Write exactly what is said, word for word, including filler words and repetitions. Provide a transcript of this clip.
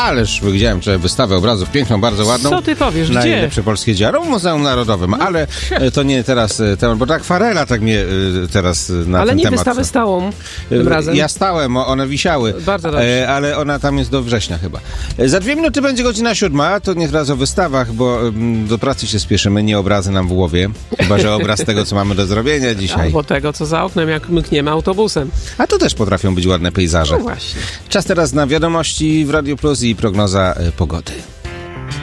ależ widziałem wczoraj wystawę obrazów, piękną, bardzo ładną. Co ty powiesz, gdzie? Najlepsze polskie dzieło w Muzeum Narodowym, no, ale e, to nie teraz e, temat, bo ta akwarela tak mnie e, teraz e, na ale ten nie temat. wystawę stałą tym E, razem. Ja stałem, o- one wisiały, Bardzo dobrze. e, ale ona tam jest do września chyba. E, Za dwie minuty będzie godzina siódma, to nie teraz o wystawach, bo mm, do pracy się spieszymy, nie obrazy nam w głowie, chyba że obraz tego, co mamy do zrobienia dzisiaj. Albo tego, co za oknem, jak mkniemy autobusem. A to też potrafią być ładne pejzaże. No właśnie. Czas teraz na wiadomości w Radio Plus i prognoza e, pogody.